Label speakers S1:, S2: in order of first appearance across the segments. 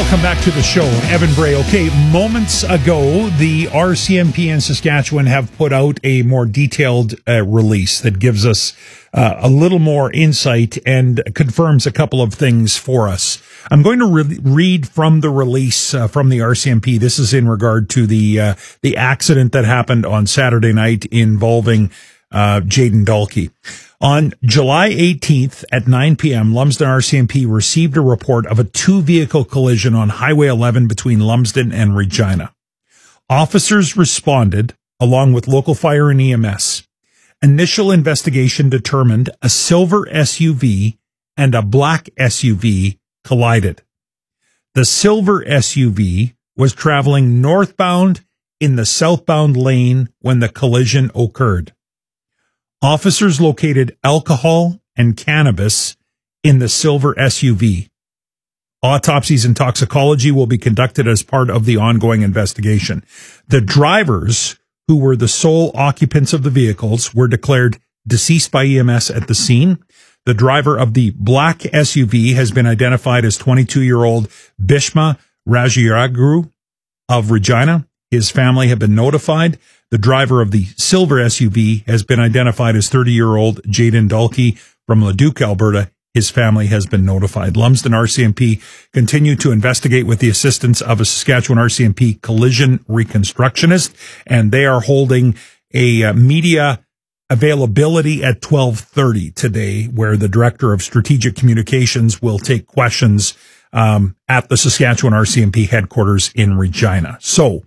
S1: Welcome back to the show. Evan Bray. Okay, moments ago, the RCMP in Saskatchewan have put out a more detailed release that gives us a little more insight and confirms a couple of things for us. I'm going to read from the release from the RCMP. This is in regard to the accident that happened on Saturday night involving Jayden Dalkey. On July 18th at 9 p.m., Lumsden RCMP received a report of a two-vehicle collision on Highway 11 between Lumsden and Regina. Officers responded, along with local fire and EMS. Initial investigation determined a silver SUV and a black SUV collided. The silver SUV was traveling northbound in the southbound lane when the collision occurred. Officers located alcohol and cannabis in the silver SUV. Autopsies and toxicology will be conducted as part of the ongoing investigation. The drivers, who were the sole occupants of the vehicles, were declared deceased by EMS at the scene. The driver of the black SUV has been identified as 22-year-old Bishma Rajiaguru of Regina. His family have been notified. The driver of the silver SUV has been identified as 30-year-old Jayden Dalkey from Leduc, Alberta. His family has been notified. Lumsden RCMP continue to investigate with the assistance of a Saskatchewan RCMP collision reconstructionist, and they are holding a media availability at 12:30 today, where the Director of Strategic Communications will take questions at the Saskatchewan RCMP headquarters in Regina. So,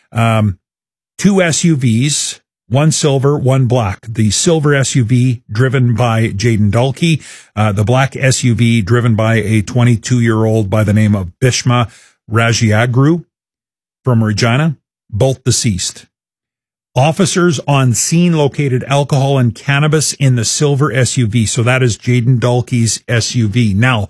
S1: two SUVs, one silver, one black. The silver SUV driven by Jayden Dalkey, the black SUV driven by a 22-year-old by the name of Bishma Rajiaguru from Regina, both deceased. Officers on scene located alcohol and cannabis in the silver SUV. So that is Jayden Dalkey's SUV. Now,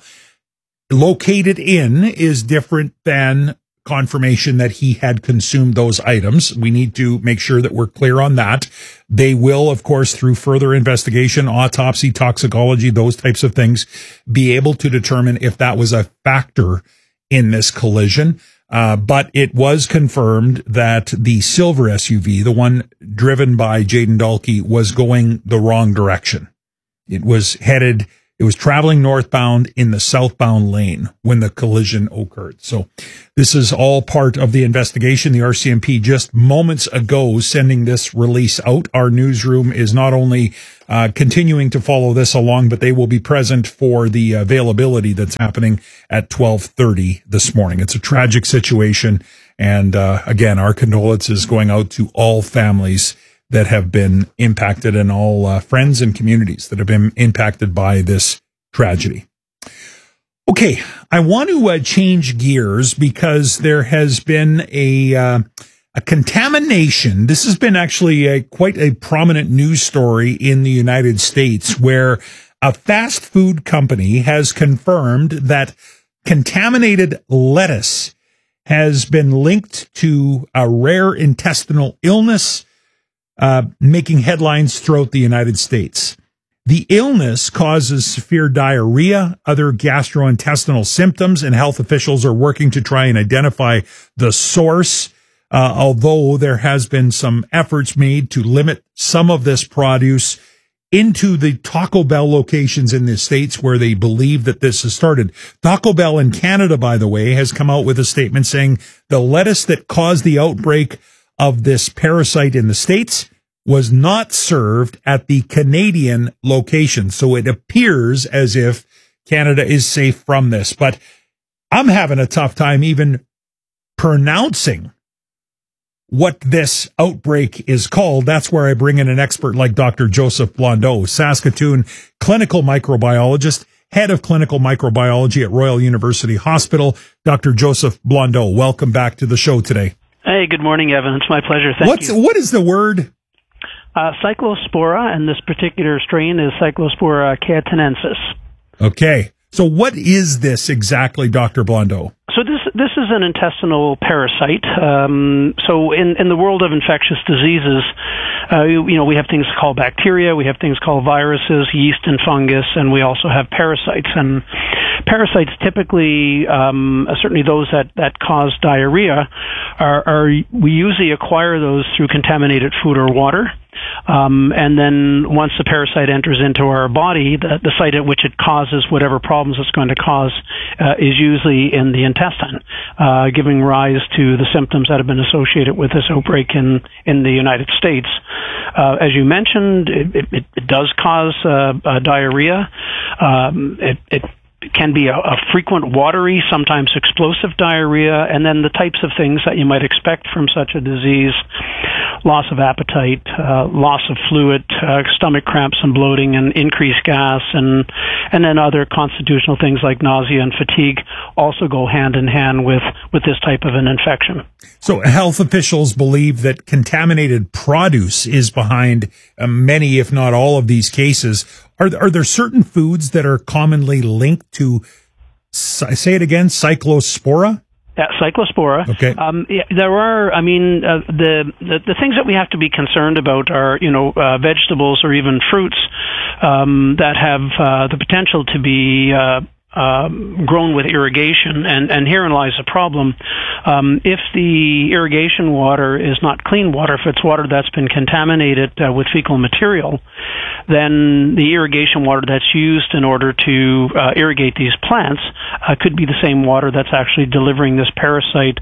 S1: located in is different than confirmation that he had consumed those items. We need to make sure that we're clear on that. They will, of course, through further investigation, autopsy, toxicology, those types of things, be able to determine if that was a factor in this collision. But it was confirmed that the silver SUV, the one driven by Jayden Dalkey, was going the wrong direction. It was traveling northbound in the southbound lane when the collision occurred. So this is all part of the investigation. The RCMP just moments ago sending this release out. Our newsroom is not only continuing to follow this along, but they will be present for the availability that's happening at 12:30 this morning. It's a tragic situation. And again, our condolences going out to all families that have been impacted and all friends and communities that have been impacted by this tragedy. Okay, I want to change gears because there has been a contamination. This has been actually quite a prominent news story in the United States, where a fast food company has confirmed that contaminated lettuce has been linked to a rare intestinal illness, making headlines throughout the United States. The illness causes severe diarrhea, other gastrointestinal symptoms, and health officials are working to try and identify the source, although there has been some efforts made to limit some of this produce into the Taco Bell locations in the States where they believe that this has started. Taco Bell in Canada, by the way, has come out with a statement saying the lettuce that caused the outbreak of this parasite in the States was not served at the Canadian location. So it appears as if Canada is safe from this. But I'm having a tough time even pronouncing what this outbreak is called. That's where I bring in an expert like Dr. Joseph Blondeau, Saskatoon clinical microbiologist, head of clinical microbiology at Royal University Hospital. Dr. Joseph Blondeau, welcome back to the show today.
S2: Hey, good morning, Evan. It's my pleasure. Thank you.
S1: What is the word?
S2: Cyclospora, and this particular strain is Cyclospora cayetanensis.
S1: Okay. So what is this exactly, Dr. Blondeau?
S2: So this this is an intestinal parasite. So in the world of infectious diseases, we have things called bacteria, we have things called viruses, yeast and fungus, and we also have parasites. And parasites typically, certainly those that cause diarrhea, we usually acquire those through contaminated food or water. And then once the parasite enters into our body, the site at which it causes whatever problems it's going to cause is usually in the intestine, giving rise to the symptoms that have been associated with this outbreak in the United States. As you mentioned, it does cause diarrhea. It can be a frequent watery, sometimes explosive diarrhea, and then the types of things that you might expect from such a disease: loss of appetite, loss of fluid, stomach cramps and bloating, and increased gas, and then other constitutional things like nausea and fatigue also go hand in hand with this type of an infection.
S1: So health officials believe that contaminated produce is behind many, if not all, of these cases. Are there certain foods that are commonly linked to, say it again, Cyclospora?
S2: Yeah, Cyclospora.
S1: Okay.
S2: There are, the things that we have to be concerned about are, vegetables or even fruits that have the potential to be grown with irrigation, and herein lies the problem. If the irrigation water is not clean water, if it's water that's been contaminated with fecal material, then the irrigation water that's used in order to irrigate these plants could be the same water that's actually delivering this parasite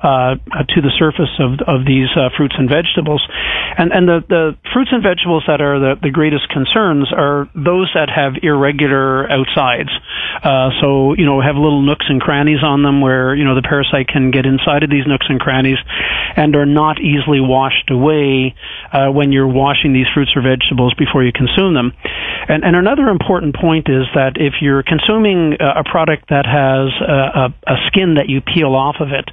S2: to the surface of these fruits and vegetables. And the fruits and vegetables that are the greatest concerns are those that have irregular outsides. So, have little nooks and crannies on them where, the parasite can get inside of these nooks and crannies and are not easily washed away when you're washing these fruits or vegetables before you consume them. And another important point is that if you're consuming a product that has a skin that you peel off of it,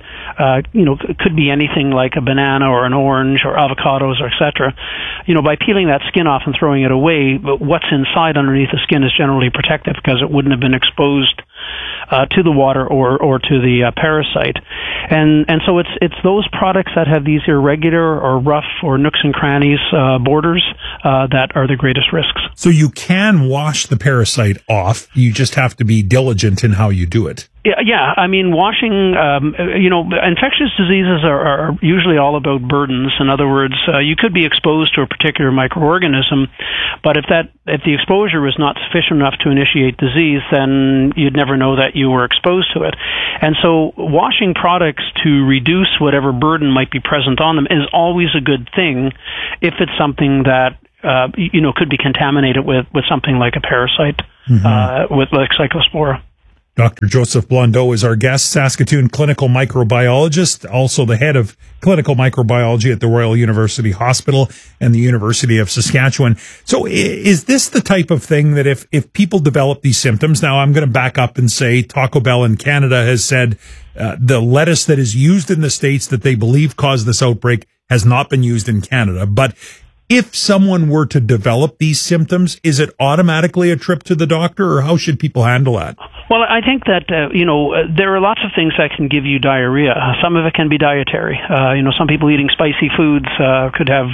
S2: it could be anything like a banana or an orange or avocados or etc. By peeling that skin off and throwing it away, what's inside underneath the skin is generally protected because it wouldn't have been exposed to the water or to the parasite. And so it's those products that have these irregular or rough or nooks and crannies borders that are the greatest risks.
S1: So you can wash the parasite off. You just have to be diligent in how you do it.
S2: Yeah, washing, infectious diseases are usually all about burdens. In other words, you could be exposed to a particular microorganism, but if the exposure is not sufficient enough to initiate disease, then you'd never know that you were exposed to it. And so washing products to reduce whatever burden might be present on them is always a good thing if it's something that could be contaminated with something like a parasite, with like Cyclospora.
S1: Dr. Joseph Blondeau is our guest, Saskatoon clinical microbiologist, also the head of clinical microbiology at the Royal University Hospital and the University of Saskatchewan. So is this the type of thing that if people develop these symptoms, now I'm going to back up and say Taco Bell in Canada has said the lettuce that is used in the States that they believe caused this outbreak has not been used in Canada. But if someone were to develop these symptoms, is it automatically a trip to the doctor, or how should people handle that?
S2: Well, I think that, there are lots of things that can give you diarrhea. Some of it can be dietary. Some people eating spicy foods could have,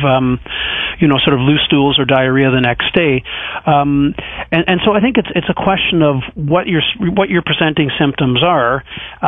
S2: sort of loose stools or diarrhea the next day. And so I think it's a question of what your presenting symptoms are.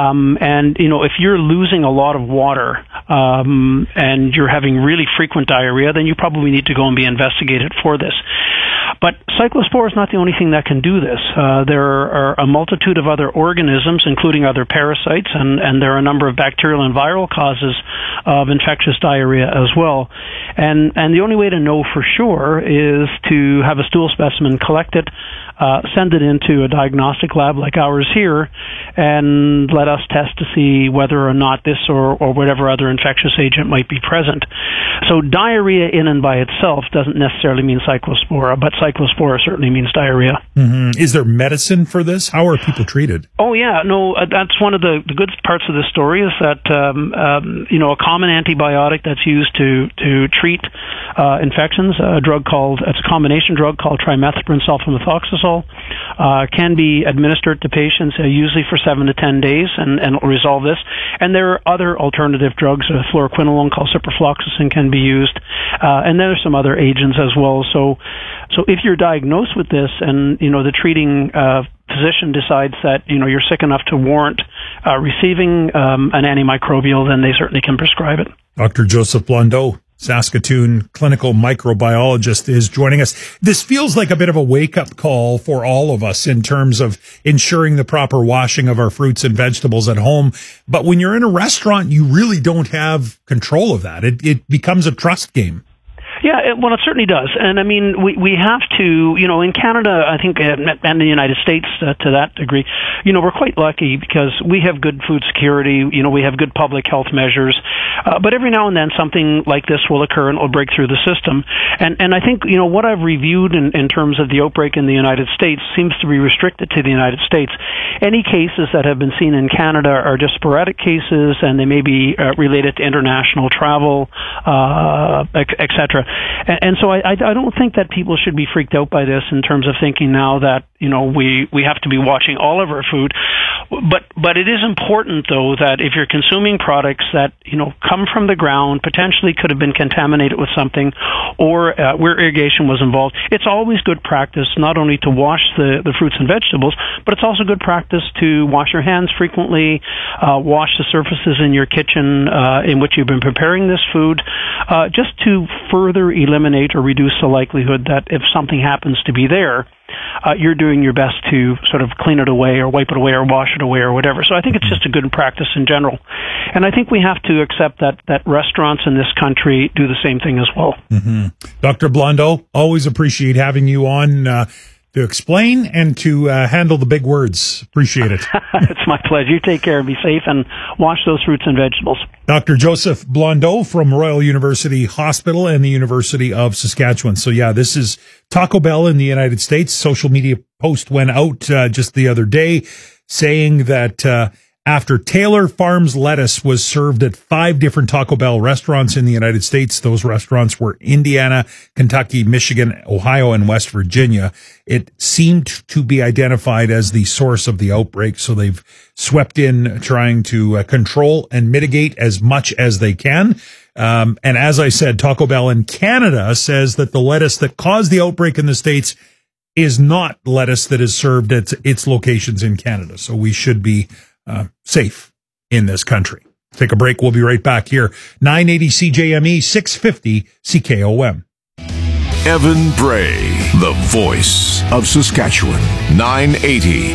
S2: If you're losing a lot of water and you're having really frequent diarrhea, then you probably need to go and be investigated for this. But Cyclospora is not the only thing that can do this. There are a multitude of other organisms, including other parasites, and there are a number of bacterial and viral causes of infectious diarrhea as well. And the only way to know for sure is to have a stool specimen collected, send it into a diagnostic lab like ours here, and let us test to see whether or not this or whatever other infectious agent might be present. So diarrhea in and by itself doesn't necessarily mean Cyclospora, but Cyclospora certainly means diarrhea.
S1: Mm-hmm. Is there medicine for this? How are people treated?
S2: Oh, yeah. No, that's one of the good parts of the story is that, a common antibiotic that's used to treat infections, it's a combination drug called trimethoprim sulfamethoxazole, can be administered to patients usually for 7 to 10 days and it'll resolve this. And there are other alternative drugs, fluoroquinolone called ciprofloxacin can be used, and there are some other agents as well. So if you're diagnosed with this and, the treating physician decides that, you're sick enough to warrant receiving an antimicrobial, then they certainly can prescribe it.
S1: Dr. Joseph Blondeau, Saskatoon clinical microbiologist, is joining us. This feels like a bit of a wake-up call for all of us in terms of ensuring the proper washing of our fruits and vegetables at home. But when you're in a restaurant, you really don't have control of that. It becomes a trust game.
S2: Yeah, it certainly does. And I mean, we have to, in Canada, I think, and the United States to that degree, we're quite lucky because we have good food security, we have good public health measures. But every now and then something like this will occur and it will break through the system. And I think, what I've reviewed in terms of the outbreak in the United States seems to be restricted to the United States. Any cases that have been seen in Canada are just sporadic cases and they may be related to international travel, et cetera. And so I don't think that people should be freaked out by this in terms of thinking now that, we have to be watching all of our food. But it is important, though, that if you're consuming products that, come from the ground, potentially could have been contaminated with something, or where irrigation was involved, it's always good practice not only to wash the fruits and vegetables, but it's also good practice to wash your hands frequently, wash the surfaces in your kitchen in which you've been preparing this food, just to further eliminate or reduce the likelihood that if something happens to be there, you're doing your best to sort of clean it away or wipe it away or wash it away or whatever. So I think it's just a good practice in general. And I think we have to accept that restaurants in this country do the same thing as well. Mm-hmm.
S1: Dr. Blondeau, always appreciate having you on to explain and to handle the big words. Appreciate it.
S2: It's my pleasure. You take care, be safe, and wash those fruits and vegetables.
S1: Dr. Joseph Blondeau from Royal University Hospital and the University of Saskatchewan. So yeah, this is Taco Bell in the United States. Social media post went out just the other day saying that after Taylor Farms lettuce was served at 5 different Taco Bell restaurants in the United States, those restaurants were Indiana, Kentucky, Michigan, Ohio, and West Virginia. It seemed to be identified as the source of the outbreak, so they've swept in trying to control and mitigate as much as they can. And as I said, Taco Bell in Canada says that the lettuce that caused the outbreak in the States is not lettuce that is served at its locations in Canada. So we should be safe in this country. Take a break. We'll be right back here. 980 CJME, 650 CKOM.
S3: Evan Bray, the voice of Saskatchewan. 980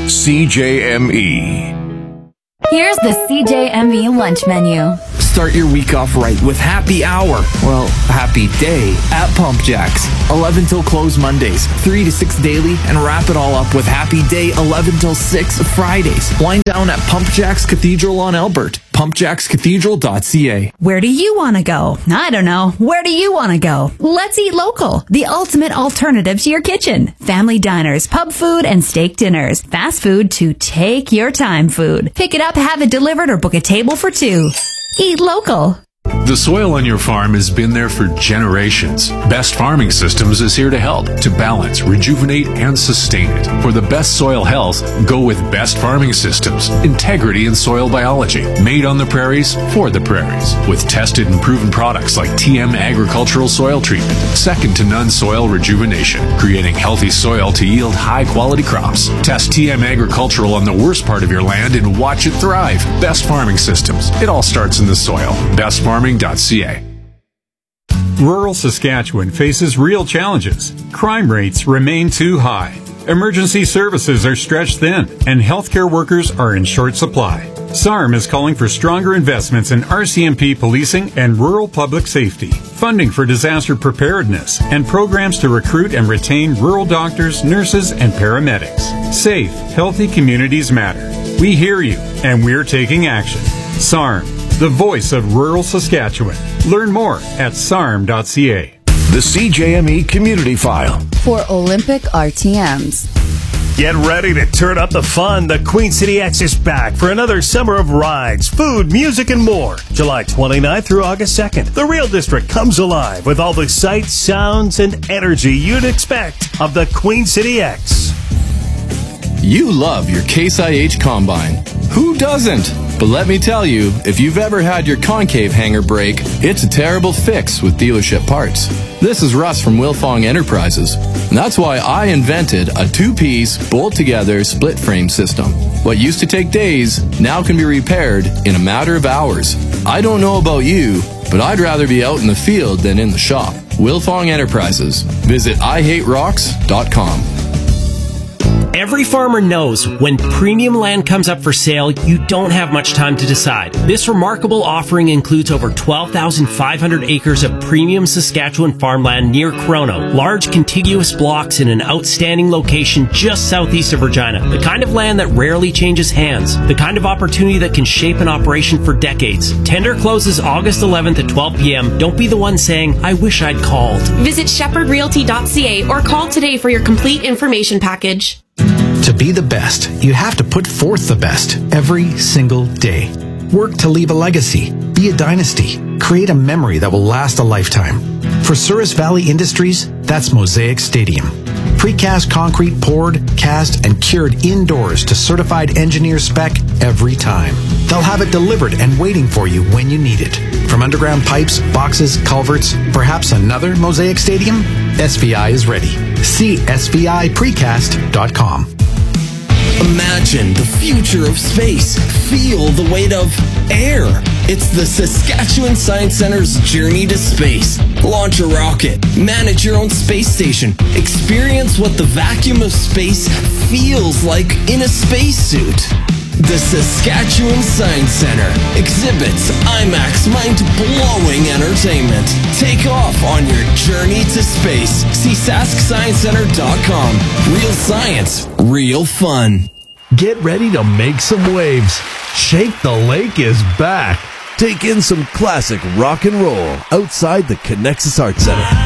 S3: CJME.
S4: Here's the CJME lunch menu.
S5: Start your week off right with happy hour. Well, happy day at Pump Jacks. 11 till close Mondays, 3 to 6 daily, and wrap it all up with happy day 11 till 6 Fridays. Wind down at Pump Jacks Cathedral on Albert. pumpjackscathedral.ca.
S4: Where do you want to go? I don't know. Where do you want to go? Let's eat local. The ultimate alternative to your kitchen. Family diners, pub food, and steak dinners. Fast food to take your time food. Pick it up, have it delivered, or book a table for 2. Eat local.
S6: The soil on your farm has been there for generations. Best Farming Systems is here to help, to balance, rejuvenate, and sustain it. For the best soil health, go with Best Farming Systems. Integrity in soil biology. Made on the prairies, for the prairies. With tested and proven products like TM Agricultural Soil Treatment. Second to none soil rejuvenation. Creating healthy soil to yield high-quality crops. Test TM Agricultural on the worst part of your land and watch it thrive. Best Farming Systems. It all starts in the soil. bestfarming.ca.
S7: Rural Saskatchewan faces real challenges. Crime rates remain too high. Emergency services are stretched thin, and healthcare workers are in short supply. SARM is calling for stronger investments in RCMP policing and rural public safety, funding for disaster preparedness, and programs to recruit and retain rural doctors, nurses, and paramedics. Safe, healthy communities matter. We hear you, and we're taking action. SARM, the voice of rural Saskatchewan. Learn more at sarm.ca.
S3: The CJME Community File.
S8: For Olympic RTMs. Get ready to turn up the fun. The Queen City X is back for another summer of rides, food, music, and more. July 29th through August 2nd. The Real District comes alive with all the sights, sounds, and energy you'd expect of the Queen City X.
S9: You love your Case IH Combine. Who doesn't? But let me tell you, if you've ever had your concave hanger break, it's a terrible fix with dealership parts. This is Russ from Wilfong Enterprises. And that's why I invented a two-piece, bolt-together, split-frame system. What used to take days now can be repaired in a matter of hours. I don't know about you, but I'd rather be out in the field than in the shop. Wilfong Enterprises. Visit IHateRocks.com.
S10: Every farmer knows when premium land comes up for sale, you don't have much time to decide. This remarkable offering includes over 12,500 acres of premium Saskatchewan farmland near Crono. Large contiguous blocks in an outstanding location just southeast of Regina. The kind of land that rarely changes hands. The kind of opportunity that can shape an operation for decades. Tender closes August 11th at 12 p.m. Don't be the one saying, I wish I'd called.
S11: Visit shepherdrealty.ca or call today for your complete information package.
S12: To be the best, you have to put forth the best every single day. Work to leave a legacy, be a dynasty, create a memory that will last a lifetime. For Souris Valley Industries, that's Mosaic Stadium. Precast concrete poured, cast, and cured indoors to certified engineer spec every time. They'll have it delivered and waiting for you when you need it. From underground pipes, boxes, culverts, perhaps another Mosaic Stadium? SVI is ready. See SVIPrecast.com.
S13: Imagine the future of space. Feel the weight of air. It's the Saskatchewan Science Center's Journey to Space. Launch a rocket. Manage your own space station. Experience what the vacuum of space feels like in a spacesuit. The Saskatchewan Science Center. Exhibits, IMAX, mind-blowing entertainment. Take off on your journey to space. See SaskScienceCenter.com. Real science, real fun.
S14: Get ready to make some waves. Shake the Lake is back.
S15: Take in some classic rock and roll outside the Connexus Arts Center.